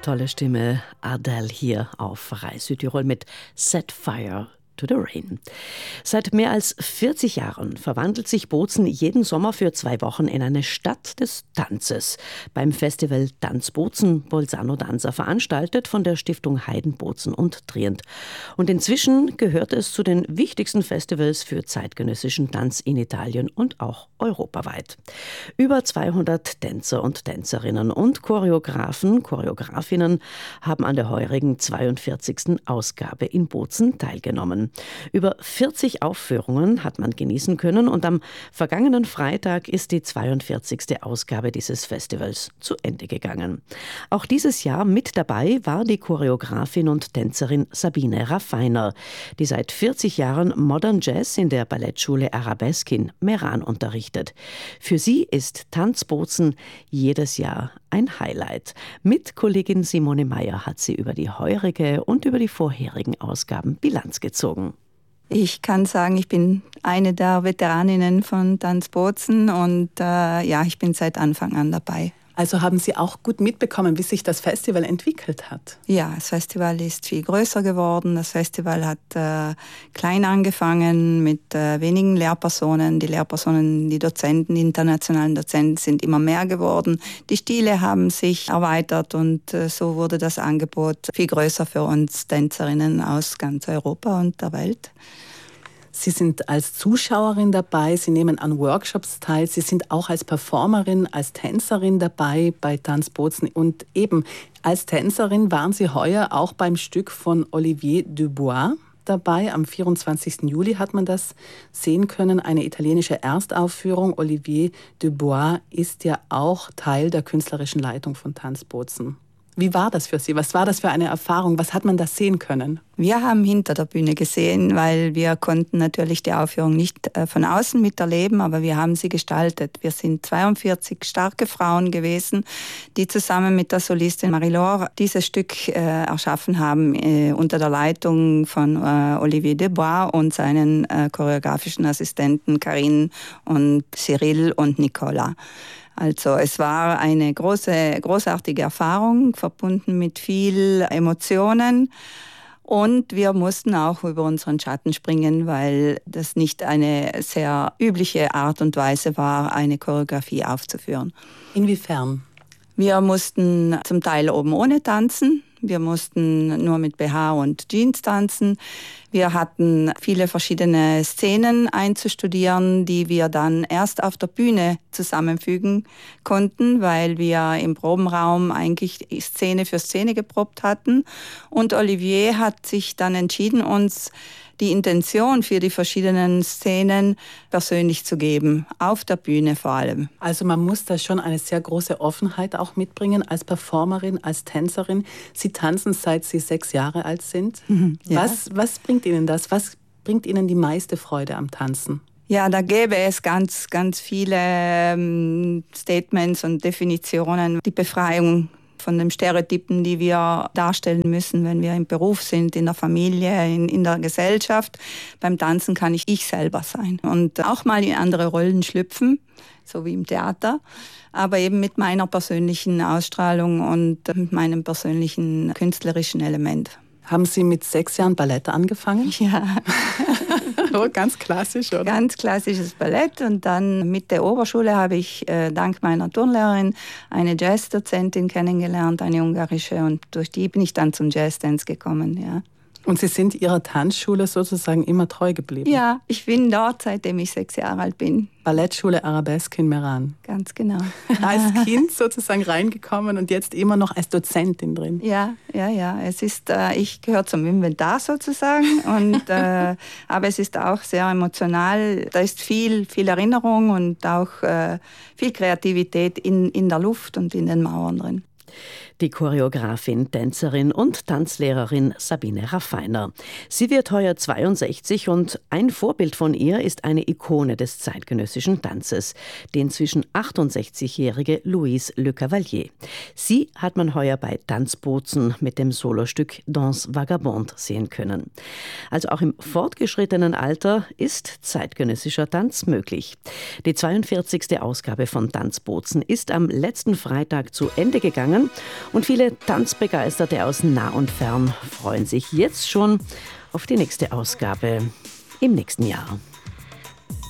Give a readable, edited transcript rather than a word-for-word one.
Tolle Stimme, Adele hier auf Rai Südtirol mit Set Fire to the Rain. Seit mehr als 40 Jahren verwandelt sich Bozen jeden Sommer für 2 Wochen in eine Stadt des Tanzes. Beim Festival Tanz Bozen, Bolzano Danza, veranstaltet von der Stiftung Haydn Bozen und Trient. Und inzwischen gehört es zu den wichtigsten Festivals für zeitgenössischen Tanz in Italien und auch europaweit. Über 200 Tänzer und Tänzerinnen und Choreografinnen haben an der heurigen 42. Ausgabe in Bozen teilgenommen. Über 40 Aufführungen hat man genießen können und am vergangenen Freitag ist die 42. Ausgabe dieses Festivals zu Ende gegangen. Auch dieses Jahr mit dabei war die Choreografin und Tänzerin Sabine Raffiner, die seit 40 Jahren Modern Jazz in der Ballettschule Arabesque in Meran unterrichtet. Für sie ist Tanz Bozen jedes Jahr ein Highlight. Mit Kollegin Simone Meyer hat sie über die heurige und über die vorherigen Ausgaben Bilanz gezogen. Ich kann sagen, ich bin eine der Veteraninnen von Tanz Bozen und ich bin seit Anfang an dabei. Also haben Sie auch gut mitbekommen, wie sich das Festival entwickelt hat? Ja, das Festival ist viel größer geworden. Das Festival hat klein angefangen mit wenigen Lehrpersonen. Die Lehrpersonen, die Dozenten, die internationalen Dozenten sind immer mehr geworden. Die Stile haben sich erweitert und so wurde das Angebot viel größer für uns Tänzerinnen aus ganz Europa und der Welt. Sie sind als Zuschauerin dabei, Sie nehmen an Workshops teil, Sie sind auch als Performerin, als Tänzerin dabei bei Tanz Bozen. Und eben als Tänzerin waren Sie heuer auch beim Stück von Olivier Dubois dabei. Am 24. Juli hat man das sehen können, eine italienische Erstaufführung. Olivier Dubois ist ja auch Teil der künstlerischen Leitung von Tanz Bozen. Wie war das für Sie? Was war das für eine Erfahrung? Was hat man da sehen können? Wir haben hinter der Bühne gesehen, weil wir konnten natürlich die Aufführung nicht von außen miterleben, aber wir haben sie gestaltet. Wir sind 42 starke Frauen gewesen, die zusammen mit der Solistin Marie-Laure dieses Stück erschaffen haben unter der Leitung von Olivier Dubois und seinen choreografischen Assistenten Karine und Cyril und Nicola. Also es war eine großartige Erfahrung, verbunden mit viel Emotionen. Und wir mussten auch über unseren Schatten springen, weil das nicht eine sehr übliche Art und Weise war, eine Choreografie aufzuführen. Inwiefern? Wir mussten zum Teil oben ohne tanzen. Wir mussten nur mit BH und Jeans tanzen. Wir hatten viele verschiedene Szenen einzustudieren, die wir dann erst auf der Bühne zusammenfügen konnten, weil wir im Probenraum eigentlich Szene für Szene geprobt hatten. Und Olivier hat sich dann entschieden, uns die Intention für die verschiedenen Szenen persönlich zu geben, auf der Bühne vor allem. Also man muss da schon eine sehr große Offenheit auch mitbringen als Performerin, als Tänzerin. Sie tanzen, seit Sie 6 Jahre alt sind. Ja. Was bringt Ihnen das? Was bringt Ihnen die meiste Freude am Tanzen? Ja, da gäbe es ganz, ganz viele Statements und Definitionen. Die Befreiung von den Stereotypen, die wir darstellen müssen, wenn wir im Beruf sind, in der Familie, in der Gesellschaft. Beim Tanzen kann ich selber sein und auch mal in andere Rollen schlüpfen, so wie im Theater, aber eben mit meiner persönlichen Ausstrahlung und mit meinem persönlichen künstlerischen Element. Haben Sie mit 6 Jahren Ballett angefangen? Ja. Ganz klassisch, oder? Ganz klassisches Ballett. Und dann mit der Oberschule habe ich dank meiner Turnlehrerin eine Jazzdozentin kennengelernt, eine ungarische. Und durch die bin ich dann zum Jazzdance gekommen, ja. Und Sie sind Ihrer Tanzschule sozusagen immer treu geblieben? Ja, ich bin dort, seitdem ich 6 Jahre alt bin. Ballettschule Arabesque in Meran. Ganz genau. Als Kind sozusagen reingekommen und jetzt immer noch als Dozentin drin. Ja. Es ist, ich gehöre zum Inventar sozusagen. Und, aber es ist auch sehr emotional. Da ist viel Erinnerung und auch viel Kreativität in der Luft und in den Mauern drin. Die Choreografin, Tänzerin und Tanzlehrerin Sabine Raffiner. Sie wird heuer 62 und ein Vorbild von ihr ist eine Ikone des zeitgenössischen Tanzes, die inzwischen 68-jährige Louise Le Cavalier. Sie hat man heuer bei Tanz Bozen mit dem Solostück Danse Vagabonde sehen können. Also auch im fortgeschrittenen Alter ist zeitgenössischer Tanz möglich. Die 42. Ausgabe von Tanz Bozen ist am letzten Freitag zu Ende gegangen Ausstellungen. Und viele Tanzbegeisterte aus nah und fern freuen sich jetzt schon auf die nächste Ausgabe im nächsten Jahr.